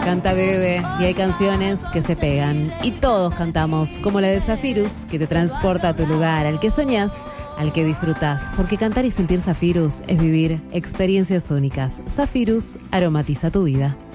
canta Bebe y hay canciones que se pegan. Y todos cantamos, como la de Zafirus, que te transporta a tu lugar, al que soñás, al que disfrutás. Porque cantar y sentir Zafirus es vivir experiencias únicas. Zafirus aromatiza tu vida.